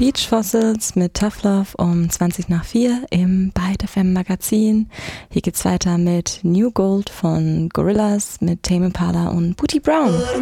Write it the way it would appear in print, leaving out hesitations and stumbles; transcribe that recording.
Beach Fossils mit Tough Love um 4:20 im Byte FM Magazin. Hier geht's weiter mit New Gold von Gorillaz mit Tame Impala und Booty Brown.